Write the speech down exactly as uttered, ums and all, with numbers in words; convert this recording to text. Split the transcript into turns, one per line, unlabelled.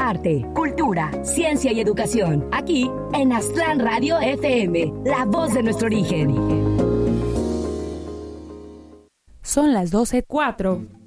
arte, cultura, ciencia y educación. Aquí en Aztlán Radio F M, la voz de nuestro origen.
Son las doce cuatro.